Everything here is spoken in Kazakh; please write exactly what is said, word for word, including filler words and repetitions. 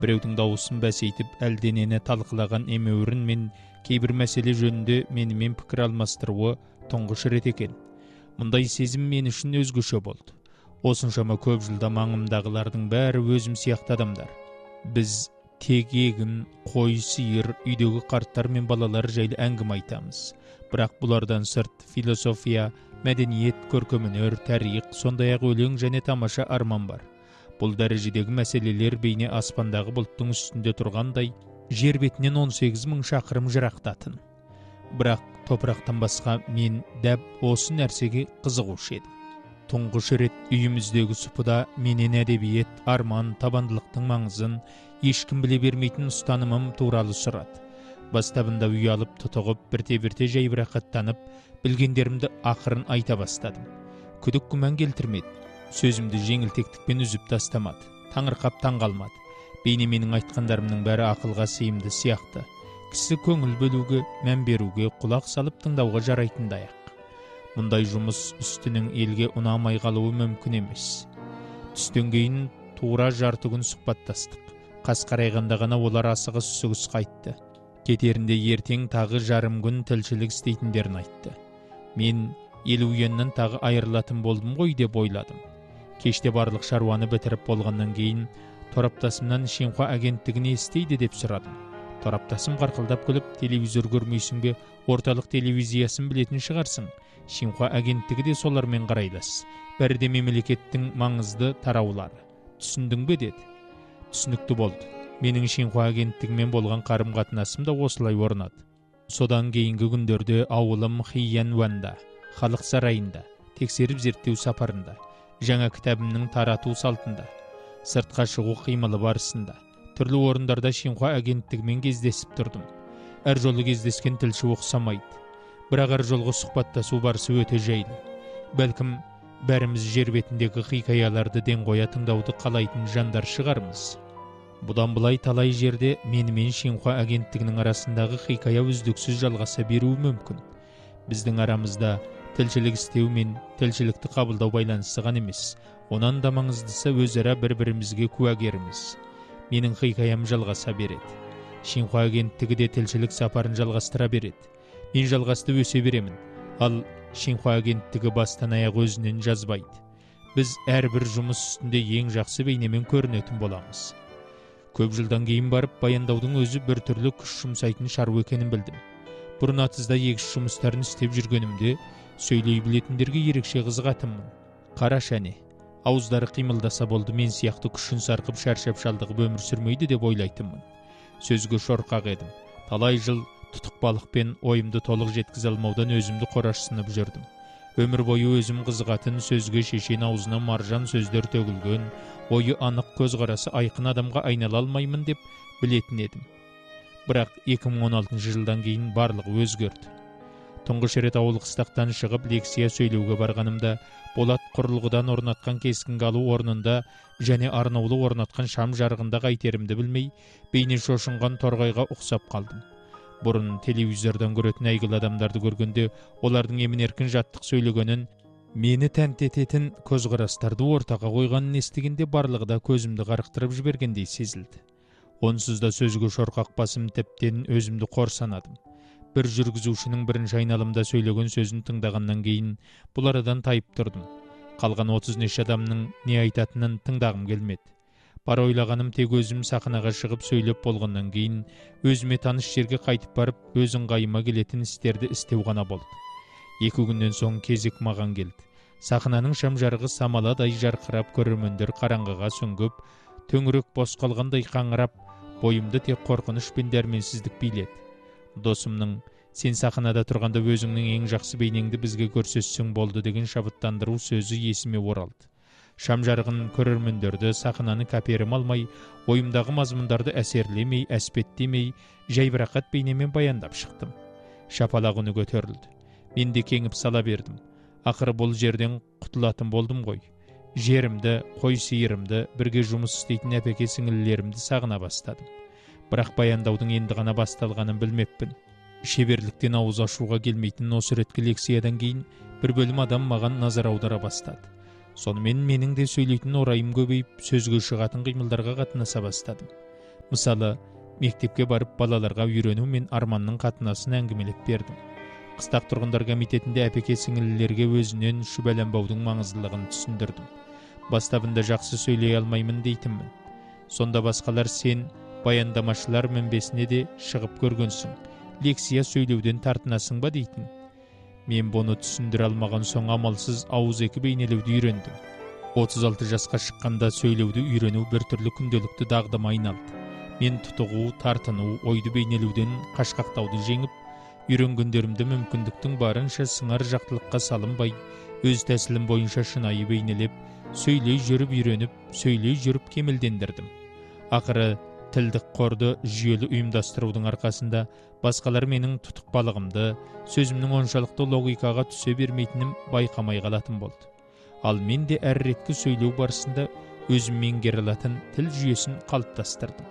Біреудің дауысын бәсейтіп әлденені талқылаған емеурін мен кейбір мәселе жөнінде менімен пікір алмастыруы тұңғыш рет екен. Мұндай сезім мен үшін өзгеше болды. Осыншама көп жылда маңымдағылардың бәрі өзім сияқты адамдар. Біз тек егін, қой, сиыр, үйдегі қарттар мен балалар жайлы әңгіме айтамыз. Бірақ бұлардан сырт философия, мәдениет, көркемөнер, тарих, сондай-ақ өлең және тамаша арман бар. Бұл дәрежедегі мәселелер бейне аспандағы бұлттың үстінде тұрғандай, жер бетінен он сегіз мың шақырым жырақтатын. Бірақ топырақтан басқа мен дәп осы нәрсеге қызығушы едім. Тұңғыш рет үйіміздегі сұпыда менен әдебиет, арман, табандылықтың маңызын ешкім біле бермейтін ұстанымым туралы сұрады. Бастабында ұялып тұтығып, бірте-бірте жайбырақаттанып, білгендерімді ақырын айта бастадым. Күдік күмән келтірмеді. Сөзімді жеңілтектікпен үзіп тастамады. Таңырқап таңғалмады. Бейне менің айтқандарымның бәрі ақылға сыйымды сияқты. Кісі көңіл бөлуге, мән беруге, құлақ салып тыңдауға жарайтындай ақ. Мұндай жұмыс үстінің елге ұнамай қалуы мүмкін емес. Түстен кейін тура жарты күн сұхбаттастық. Қас қарайғанда ғана олар асығыс-үсігіс қайтты. Кетерінде ертең тағы жарым күн тілшілік істейтіндерін айтты. Мен ел уеннен тағы айырылатын болдым ғой деп ойладым. Кеште барлық шаруаны бітіріп болғаннан кейін тораптасымнан Шинхуа агенттігіне істейді деп сұрадым. Тораптасым қарқылдап күліп, телевизор көрмейсің бе, орталық телевизиясын білетін шығарсың. Шинхуа агенттігі де солармен қарайлас. Бәрі де мемлекеттің маңызды тараулары. Түсіндің бе деді. Түсінікті болды. Менің Шинхуа агенттігімен болған қарым-қатынасым да осылай орнады. Содан кейінгі күндерде ауылым Хиянуанда, халық сарайында, тексеріп зерттеу сапарында, жаңа кітабымның тарату салтында, сыртқа шығу қимылы барысында, түрлі орындарда Шинхуа агенттігімен кездесіп тұрдым. Әр жолы кездескен тілші ұқсамайды. Бірақ әр жолғы сұхбаттасу барысы өте жайлы. Бәлкім, бәріміз жер бетіндегі хикаяларды ден қоя тыңдауды қалайтын жандар шығармыз. Бұдан былай талай жерде менімен Шинхуа агенттігінің арасындағы хикая үздіксіз жалғаса беруі мүмкін. Біздің арамызда тілшілік істеу мен тілшілікті қабылдау байланысы ғана емес, онан да маңыздысы өзара бір-бірімізге куәгеріміз. Менің хикаям жалғаса береді. Шинхуа агенттігі де тілшілік сапарын жалғастыра береді. Мен жалғасты өсе беремін, ал Шинхуа агенттігі бастан аяқ өзінен жазбайды. Біз әрбір жұмыс үстінде ең жақсы бейнемен көрінетін боламыз. Көп жылдан кейін барып баяндаудың өзі бір түрлі күш жұмсайтын шаруа екенін білдім. Бұрын атызда егіс жұмыстарын істеп жүргенімде сөйлей білетіндерге ерекше қызығатынмын. Қараш әне, ауыздары қимылдаса болды, мен сияқты күшін сарқып шаршап шалдығып өмір сүрмейді деп ойлайтынмын. Сөзге шорқақ едім. Талай жыл тұтықпалықпен ойымды толық жеткізе алмаудан өзімді қорашсынып жүрдім. Өмір бойы өзім қызығатын сөзге шешен аузына маржан сөздер төгілген, ойы анық көзқарасы айқын адамға айнала алмаймын деп білетін едім. Бірақ екі мың он алтыншы жылдан кейін барлығы өзгерді. Тұңғыш рет ауыл қыстақтан шығып лекция сөйлеуге барғанымда, болат құрылғыдан орнатқан кескінге алу орнында және арнаулы орнатқан шам жарығында қайтерімді білмей, бейне шошынған торғайға ұқсап қалдым. Бұрын телевизордан көретін әйгілі адамдарды көргенде, олардың емін-еркін жаттық сөйлегенін, мені тәнті ететін көзқарастарды ортаға қойғанын естігенде барлығы да көзімді қарықтырып жібергендей сезілді. Онсыз да сөзге шорқақ басым тіптен өзімді қор санадым. Бір жүргізушінің бірінші айналымда сөйлеген сөзін тыңдағаннан кейін бұл арадан тайып тұрдым. Қалған отыз неше адамның не айтатынын тыңдағым келмеді. Бар ойлағаным тек өзім сахнаға шығып сөйлеп болғаннан кейін өзіме таныш жерге қайтып барып, өз ыңғайыма келетін істерді істеу ғана болды. Екі күннен соң кезек маған келді. Сахнаның шам жарығы самаладай жарқырап, көрермендер қараңғыға сүңгіп, төңірек бос қалғандай қаңырап, бойымды тек қорқыныш пен дәрменсіздік биледі. Досымның, сен сахнада тұрғанда өзіңнің ең жақсы бейнеңді бізге көрсетсең болды деген шабыттандыру сөзі есіме оралды. Шам жарығын, көрермендерді, сахнаны кәперім алмай, ойымдағы мазмұндарды әсерлемей, әспеттемей, жайбырақат бейнемен баяндап шықтым. Шапалақ үні көтерілді. Мен де кеңіп сала бердім. Ақыры бұл жерден құтылатын болдым ғой. Жерімді, қой сиырымды, бірге жұмыс істейтін әпеке сіңілілерімді сағына бастадым. Бірақ баяндаудың енді ғана басталғанын білмеппін. Шеберліктен ауыз ашуға келмейтін осы реткі лекциядан кейін бір бөлім адам маған назар аудара бастады. Сонымен менің де сөйлейтін орайым көбейіп, сөзге шығатын қимылдарға қатынаса бастадым. Мысалы, мектепке барып балаларға үйрену мен арманның қатынасын әңгімелеп бердім. Қыстақ тұрғындар комитетінде әпеке сіңілілерге өзінен шүбәланбаудың маңыздылығын түсіндірдім. Бастабында жақсы сөйлей алмаймын дейтінмін. Сонда басқалар сен баяндамашылар мінбесіне де шығып көргенсің, лекция сөйлеуден тартынасың ба дейтін. Мен бұны түсіндіре алмаған соң амалсыз ауызекі бейнелеуді үйрендім. отыз алты жасқа шыққанда сөйлеуді үйрену біртүрлі күнделікті дағдыма айналды. Мен тұтығу, тартыну, ойды бейнелеуден қашқақтауды жеңіп, үйренгендерімді мүмкіндіктің барынша сыңар жақтылыққа салынбай, өз тәсілім бойынша шынайы бейнелеп, сөйлей жүріп үйреніп, сөйлей жүріп кемелдендірдім. Ақыры тілдік қорды жүйелі ұйымдастырудың арқасында басқалар менің тұтықпалығымды, сөзімнің оншалықты логикаға түсе бермейтінім байқамай қалатын болды. Ал мен де әр реткі сөйлеу барысында өзім меңгере алатын тіл жүйесін қалыптастырдым.